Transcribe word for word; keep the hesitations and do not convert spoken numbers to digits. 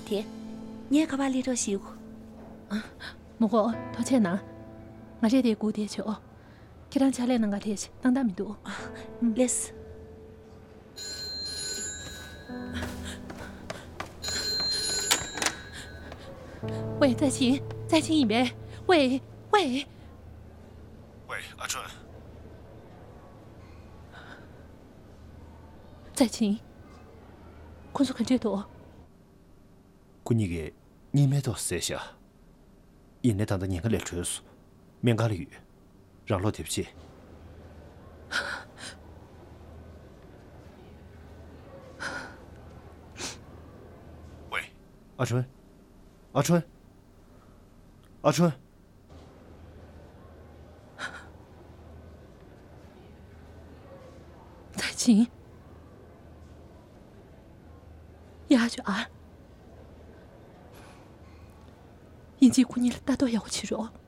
天，你也可把里头洗过。 啊，莫过掏钱呢，我这得顾点去哦，给咱家里能个天气，当大米多。 嗯，来是。 喂，再请，再请一杯。喂喂。 喂，阿春。 再请。困速很最多。 姑你个，你没到三下，因为当着人家来传输，免干了雨，让老对不起。喂，阿春，阿春，阿春。 再请。雅娟儿，인지 군일 따도 야고 치러.